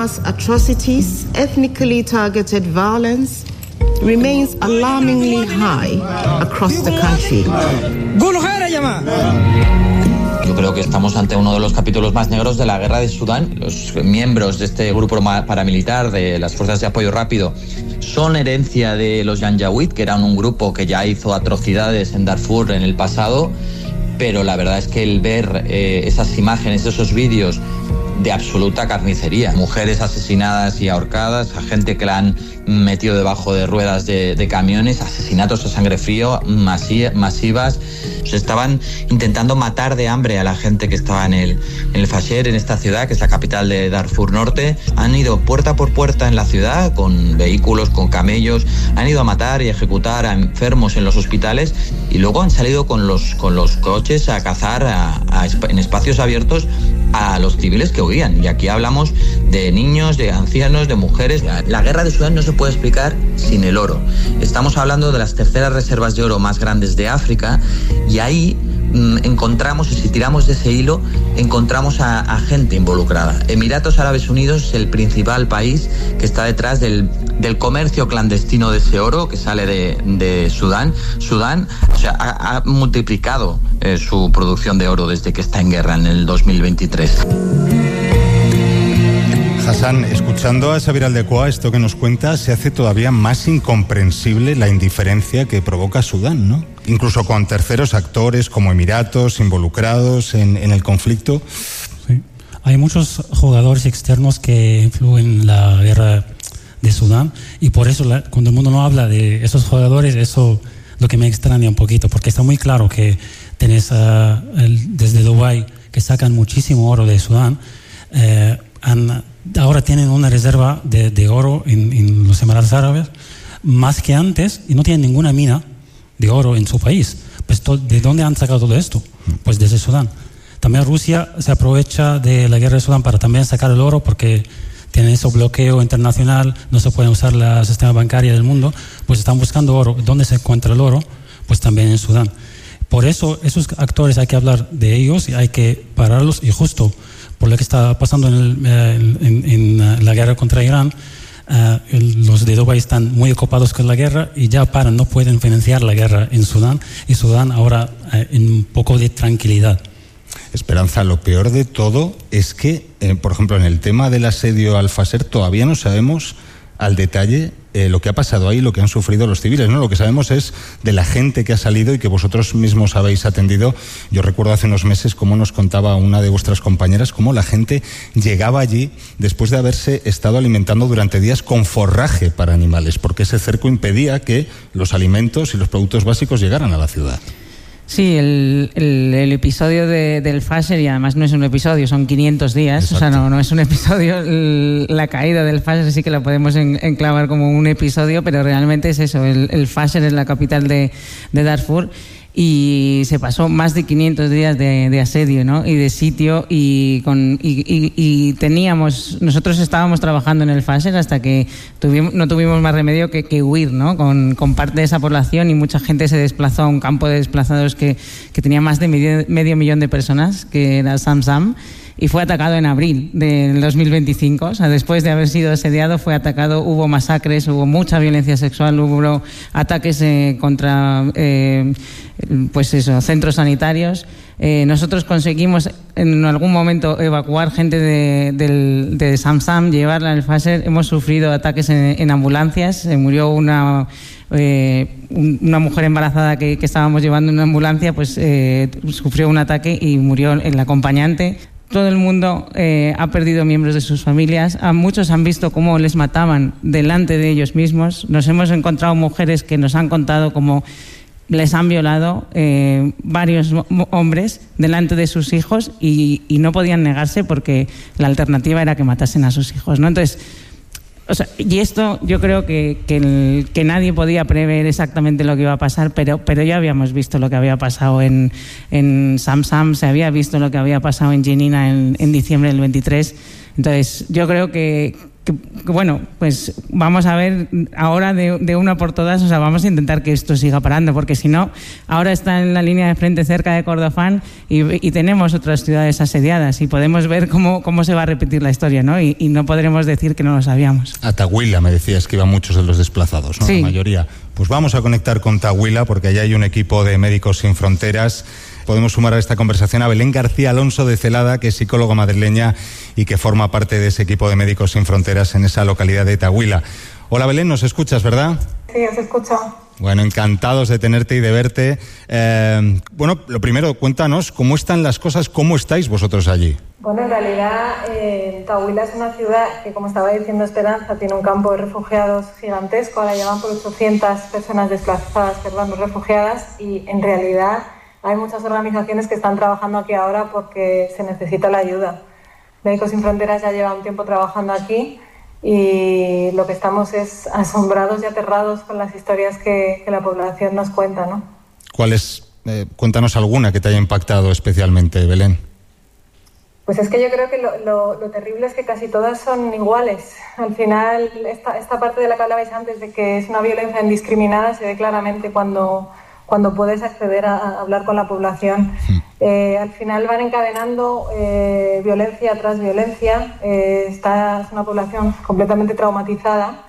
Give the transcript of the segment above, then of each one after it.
Atrocities, ethnically targeted violence remains alarmingly high across the country. Yo creo que estamos ante uno de los capítulos más negros de la guerra de Sudán. Los miembros de este grupo paramilitar de las Fuerzas de Apoyo Rápido son herencia de los Janjaweed, que eran un grupo que ya hizo atrocidades en Darfur en el pasado, pero la verdad es que el ver esas imágenes, esos vídeos de absoluta carnicería, mujeres asesinadas y ahorcadas, a gente que la han metido debajo de ruedas de camiones, asesinatos a sangre frío, masivas. Se estaban intentando matar de hambre a la gente que estaba en el Fasher, en esta ciudad, que es la capital de Darfur Norte. Han ido puerta por puerta en la ciudad, con vehículos, con camellos, han ido a matar y ejecutar a enfermos en los hospitales, y luego han salido con los coches a cazar en espacios abiertos a los civiles que huían. Y aquí hablamos de niños, de ancianos, de mujeres. La guerra de Sudán no se puede explicar sin el oro. Estamos hablando de las terceras reservas de oro más grandes de África, y ahí encontramos, y si tiramos de ese hilo, encontramos a gente involucrada. Emiratos Árabes Unidos es el principal país que está detrás del comercio clandestino de ese oro que sale de Sudán. Sudán, o sea, ha multiplicado su producción de oro desde que está en guerra en el 2023. Hassan, escuchando a Xavier Aldecoa, esto que nos cuenta, se hace todavía más incomprensible la indiferencia que provoca Sudán, ¿no? Incluso con terceros actores como Emiratos involucrados en el conflicto. Sí. Hay muchos jugadores externos que influyen en la guerra de Sudán, y por eso cuando el mundo no habla de esos jugadores, eso lo que me extraña un poquito, porque está muy claro que tenés desde Dubái, que sacan muchísimo oro de Sudán. Ahora tienen una reserva de oro en los Emiratos Árabes, más que antes, y no tienen ninguna mina de oro en su país. Pues ¿de dónde han sacado todo esto? Pues desde Sudán. También Rusia se aprovecha de la guerra de Sudán para también sacar el oro, porque tienen ese bloqueo internacional, no se puede usar el sistema bancario del mundo, pues están buscando oro. ¿Dónde se encuentra el oro? Pues también en Sudán. Por eso esos actores hay que hablar de ellos y hay que pararlos, y justo por lo que está pasando en la guerra contra Irán, los de Dubái están muy ocupados con la guerra y ya no pueden financiar la guerra en Sudán, y Sudán ahora en un poco de tranquilidad. Esperanza, lo peor de todo es que, por ejemplo, en el tema del asedio al Fasher todavía no sabemos al detalle lo que ha pasado ahí, lo que han sufrido los civiles, ¿no? Lo que sabemos es de la gente que ha salido y que vosotros mismos habéis atendido. Yo recuerdo hace unos meses cómo nos contaba una de vuestras compañeras cómo la gente llegaba allí después de haberse estado alimentando durante días con forraje para animales, porque ese cerco impedía que los alimentos y los productos básicos llegaran a la ciudad. Sí, el episodio del Fasher, y además no es un episodio, son 500 días. Exacto. O sea, no es un episodio. La caída del Fasher sí que la podemos enclavar como un episodio, pero realmente es eso. El Fasher es la capital de Darfur, y se pasó más de 500 días de asedio, ¿no? Y de sitio, y nosotros estábamos trabajando en el Fasher hasta que no tuvimos más remedio que huir, ¿no? Con parte de esa población, y mucha gente se desplazó a un campo de desplazados que tenía más de medio millón de personas, que era Zamzam, y fue atacado en abril del 2025. O sea, después de haber sido asediado fue atacado, hubo masacres, hubo mucha violencia sexual, hubo ataques contra centros sanitarios. Nosotros conseguimos en algún momento evacuar gente de Zamzam, llevarla al Fasher. Hemos sufrido ataques en ambulancias. Se murió una mujer embarazada que estábamos llevando en una ambulancia, pues sufrió un ataque y murió el acompañante. Todo el mundo ha perdido miembros de sus familias. Muchos han visto cómo les mataban delante de ellos mismos. Nos hemos encontrado mujeres que nos han contado cómo les han violado varios hombres delante de sus hijos, y no podían negarse porque la alternativa era que matasen a sus hijos, ¿no? Entonces, y esto yo creo que nadie podía prever exactamente lo que iba a pasar, pero ya habíamos visto lo que había pasado en Zamzam, se había visto lo que había pasado en Jenina en diciembre del 23. Entonces yo creo que bueno, pues vamos a ver ahora de una por todas, o sea, vamos a intentar que esto siga parando, porque si no, ahora está en la línea de frente cerca de Cordofán y tenemos otras ciudades asediadas y podemos ver cómo se va a repetir la historia, ¿no? Y no podremos decir que no lo sabíamos. A Tahuila me decías que iban muchos de los desplazados, ¿no? Sí. La mayoría. Pues vamos a conectar con Tahuila porque allá hay un equipo de Médicos Sin Fronteras. Podemos sumar a esta conversación a Belén García Alonso de Celada, que es psicóloga madrileña y que forma parte de ese equipo de Médicos Sin Fronteras en esa localidad de Tahuila. Hola Belén, nos escuchas, ¿verdad? Sí, os escucho. Bueno, encantados de tenerte y de verte. Bueno, lo primero, cuéntanos cómo están las cosas, cómo estáis vosotros allí. Bueno, en realidad Tahuila es una ciudad que, como estaba diciendo Esperanza, tiene un campo de refugiados gigantesco. Ahora llevan por 800 personas desplazadas, refugiadas, y en realidad hay muchas organizaciones que están trabajando aquí ahora porque se necesita la ayuda. Médicos Sin Fronteras ya lleva un tiempo trabajando aquí y lo que estamos es asombrados y aterrados con las historias que la población nos cuenta, ¿no? ¿Cuáles? Cuéntanos alguna que te haya impactado especialmente, Belén. Pues es que yo creo que lo terrible es que casi todas son iguales. Al final, esta parte de la que hablabais antes, de que es una violencia indiscriminada, se ve claramente cuando puedes acceder a hablar con la población. Al final van encadenando violencia tras violencia. Esta es una población completamente traumatizada,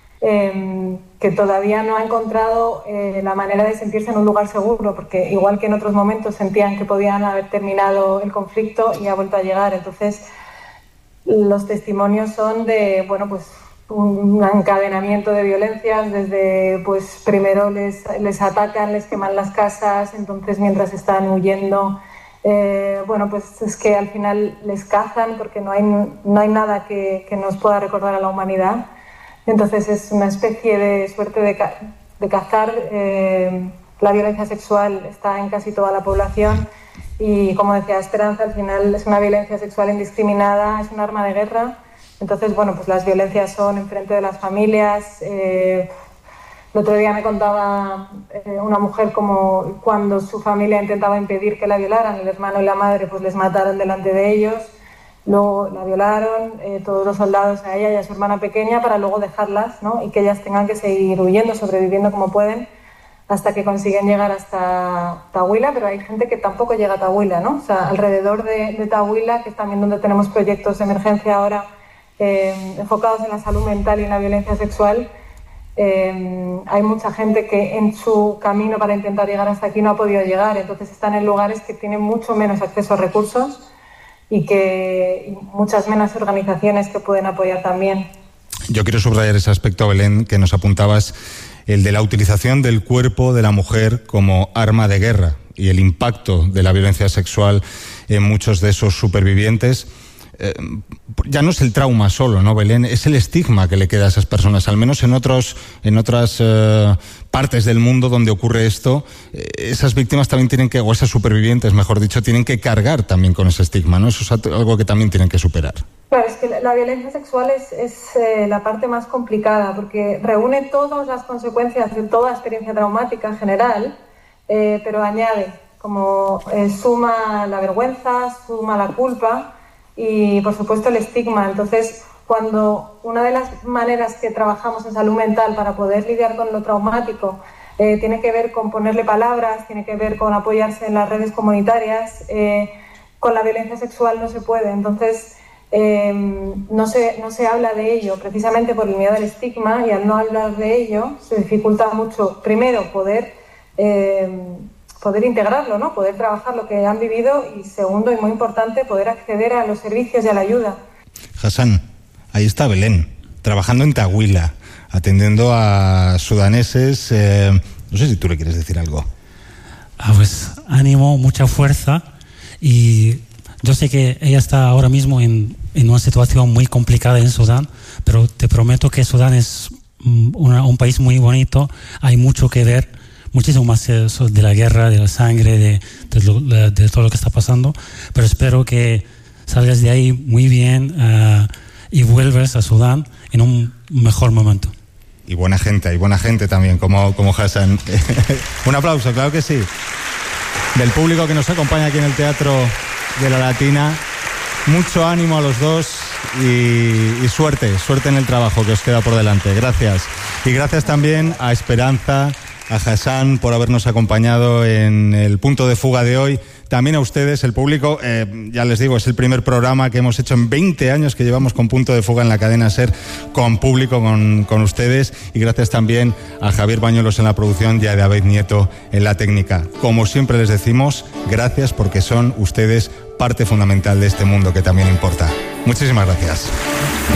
que todavía no ha encontrado la manera de sentirse en un lugar seguro, porque igual que en otros momentos sentían que podían haber terminado el conflicto y ha vuelto a llegar. Entonces, los testimonios son de, bueno, pues un encadenamiento de violencias, desde, pues primero les atacan, les queman las casas, entonces mientras están huyendo, bueno, pues es que al final les cazan porque no hay nada que nos pueda recordar a la humanidad. Entonces es una especie de suerte de cazar. La violencia sexual está en casi toda la población y, como decía Esperanza, al final es una violencia sexual indiscriminada, es un arma de guerra. Entonces, bueno, pues las violencias son enfrente de las familias. El otro día me contaba una mujer como cuando su familia intentaba impedir que la violaran, el hermano y la madre pues les mataron delante de ellos, luego la violaron, todos los soldados a ella y a su hermana pequeña, para luego dejarlas, ¿no? Y que ellas tengan que seguir huyendo, sobreviviendo como pueden, hasta que consiguen llegar hasta Tahuila. Pero hay gente que tampoco llega a Tahuila, ¿no? O sea, alrededor de Tahuila, que es también donde tenemos proyectos de emergencia ahora, enfocados en la salud mental y en la violencia sexual, hay mucha gente que en su camino para intentar llegar hasta aquí no ha podido llegar. Entonces están en lugares que tienen mucho menos acceso a recursos y muchas menos organizaciones que pueden apoyar también. Yo quiero subrayar ese aspecto, Belén, que nos apuntabas, el de la utilización del cuerpo de la mujer como arma de guerra y el impacto de la violencia sexual en muchos de esos supervivientes. Ya no es el trauma solo, ¿no, Belén? Es el estigma que le queda a esas personas, al menos en otras partes del mundo donde ocurre esto. Esas víctimas también tienen que, o esas supervivientes, mejor dicho, tienen que cargar también con ese estigma, ¿no? Eso es algo que también tienen que superar. Claro, es que la violencia sexual es la parte más complicada, porque reúne todas las consecuencias de toda experiencia traumática en general, pero añade, como suma la vergüenza, suma la culpa y, por supuesto, el estigma. Entonces, cuando una de las maneras que trabajamos en salud mental para poder lidiar con lo traumático tiene que ver con ponerle palabras, tiene que ver con apoyarse en las redes comunitarias, con la violencia sexual no se puede. Entonces, no se habla de ello precisamente por el miedo al estigma, y al no hablar de ello se dificulta mucho, primero, poder integrarlo, ¿no? Poder trabajar lo que han vivido, y segundo, y muy importante, poder acceder a los servicios y a la ayuda. Hassan, ahí está Belén, trabajando en Tahuila, atendiendo a sudaneses. No sé si tú le quieres decir algo. Pues ánimo, mucha fuerza, y yo sé que ella está ahora mismo en una situación muy complicada en Sudán, pero te prometo que Sudán es un país muy bonito, hay mucho que ver, muchísimo más de la guerra, de la sangre, de todo lo que está pasando, pero espero que salgas de ahí muy bien y vuelves a Sudán en un mejor momento. Y buena gente también, como Hassan. Un aplauso, claro que sí, del público que nos acompaña aquí en el Teatro de la Latina. Mucho ánimo a los dos y suerte en el trabajo que os queda por delante. Gracias. Y gracias también a Esperanza, a Hassan por habernos acompañado en el punto de fuga de hoy. También a ustedes, el público, ya les digo, es el primer programa que hemos hecho en 20 años que llevamos con Punto de Fuga en la cadena SER, con público, con ustedes. Y gracias también a Javier Bañuelos en la producción y a David Nieto en la técnica. Como siempre les decimos, gracias porque son ustedes parte fundamental de este mundo que también importa. Muchísimas gracias.